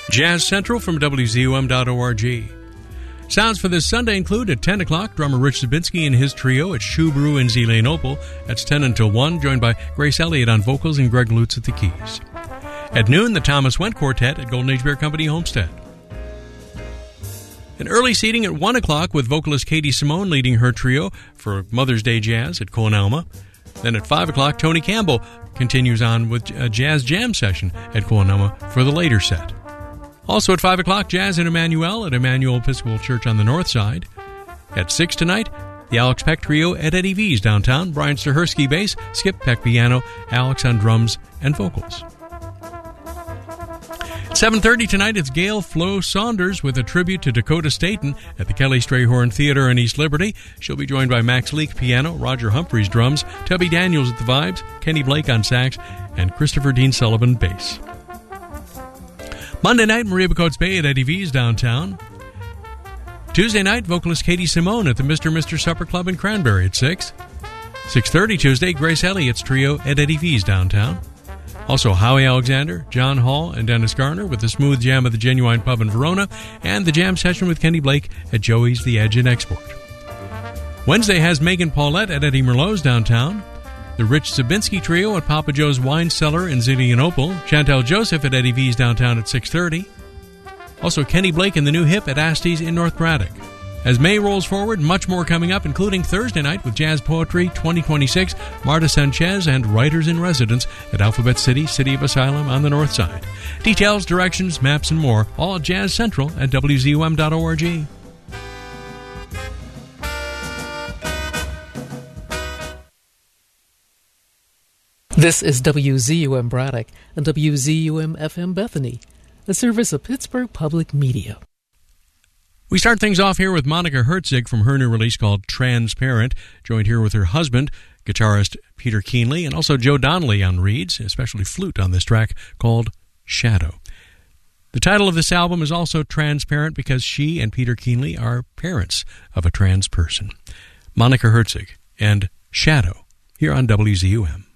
Jazz Central from WZUM.org. Sounds for this Sunday include at 10 o'clock, drummer Rich Zabinski and his trio at Shoe Brew in Zeleenople. That's 10 until 1, joined by Grace Elliott on vocals and Greg Lutz at the keys. At noon, the Thomas Went Quartet at Golden Age Beer Company, Homestead. An early seating at 1 o'clock with vocalist Katie Simone leading her trio for Mother's Day Jazz at Coanelma. Then at 5 o'clock, Tony Campbell continues on with a jazz jam session at Coanelma for the later set. Also at 5 o'clock, Jazz in Emmanuel at Emmanuel Episcopal Church on the north side. At 6 tonight, the Alex Peck Trio at Eddie V's downtown. Brian Stahersky bass, Skip Peck piano, Alex on drums and vocals. At 7:30 tonight, it's Gail Flo Saunders with a tribute to Dakota Staten at the Kelly Strayhorn Theater in East Liberty. She'll be joined by Max Leake piano, Roger Humphreys drums, Tubby Daniels at the vibes, Kenny Blake on sax, and Christopher Dean Sullivan bass. Monday night, Maria Bacotes Bay at Eddie V's downtown. Tuesday night, vocalist Katie Simone at the Mr. Supper Club in Cranberry at 6. 6:30 Tuesday, Grace Elliott's trio at Eddie V's downtown. Also, Howie Alexander, John Hall, and Dennis Garner with the Smooth Jam at the Genuine Pub in Verona, and the jam session with Kenny Blake at Joey's The Edge in Export. Wednesday has Megan Paulette at Eddie Merlot's downtown. The Rich Zabinski Trio at Papa Joe's Wine Cellar in Zeleenople. Chantel Joseph at Eddie V's downtown at 6:30. Also, Kenny Blake and the New Hip at Astee's in North Braddock. As May rolls forward, much more coming up, including Thursday night with Jazz Poetry 2026, Marta Sanchez, and Writers in Residence at Alphabet City, City of Asylum on the north side. Details, directions, maps, and more, all at Jazz Central at WZUM.org. This is WZUM Braddock and WZUM FM Bethany, a service of Pittsburgh Public Media. We start things off here with Monica Herzig from her new release called Transparent, joined here with her husband, guitarist Peter Keenly, and also Joe Donnelly on reeds, especially flute on this track called Shadow. The title of this album is also Transparent because she and Peter Keenly are parents of a trans person. Monica Herzig and Shadow here on WZUM.